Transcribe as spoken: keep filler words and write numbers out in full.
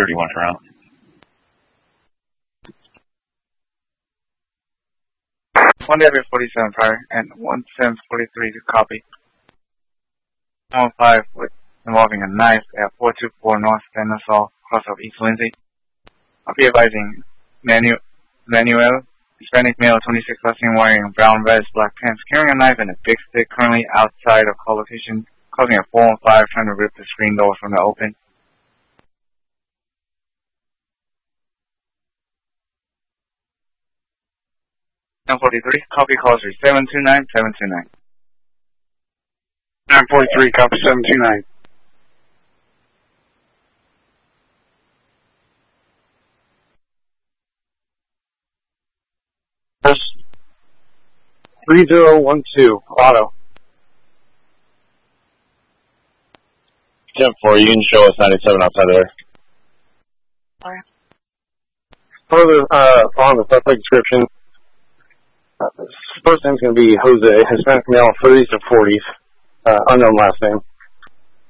thirty-one for round. one W forty-seven prior and one seven forty-three to copy. one five with involving a knife at four two four North Stanislaw, cross of East Lindsay. I'll be advising Manu Manuel, Hispanic male, twenty-six, last name, wearing brown vest, black pants, carrying a knife and a big stick, currently outside of call location, causing a four one five, trying to rip the screen door from the open. nine forty-three, copy call three seven two nine, seven two nine. nine forty-three, copy seven two nine. three zero one two, auto. ten four, you can show us ninety-seven outside of there. Alright. Further, uh, on the suspect description, uh, first name's going to be Jose, Hispanic male, thirties to forties, uh, unknown last name.